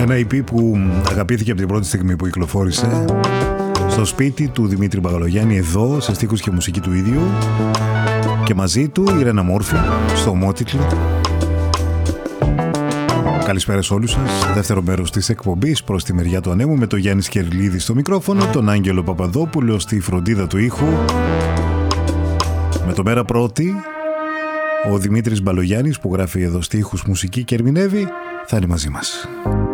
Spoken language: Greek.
Ένα EP που αγαπήθηκε από την πρώτη στιγμή που κυκλοφόρησε στο σπίτι του Δημήτρη Μπαγαλογιάννη, εδώ σε στίχους και μουσική του ίδιου, και μαζί του η Ρένα Μόρφη στο ομότιτλο. Καλησπέρα σε όλους σας. Δεύτερο μέρος της εκπομπής προς τη μεριά του ανέμου, με τον Γιάννη Σκερλίδη στο μικρόφωνο, τον Άγγελο Παπαδόπουλο στη φροντίδα του ήχου. Με το μέρα πρώτη, ο Δημήτρης Μπαλογιάννης που γράφει εδώ στίχους, μουσική και ερμηνεύει, θα είναι μαζί μας.